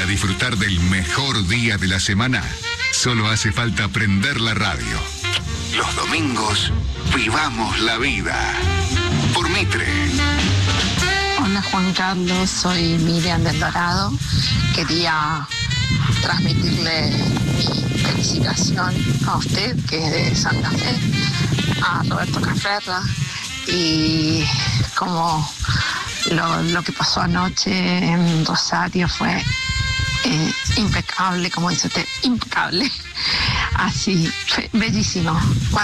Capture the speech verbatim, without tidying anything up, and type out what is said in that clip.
disfrutar del mejor día de la semana, solo hace falta prender la radio. Los domingos, vivamos la vida. Por Mitre. Hola Juan Carlos, soy Miriam del Dorado. Quería transmitirle mi felicitación a usted, que es de Santa Fe, a Roberto Cafferra, y como lo, lo que pasó anoche en Rosario fue eh, impecable, como dice usted, impecable. Así, bellísimo.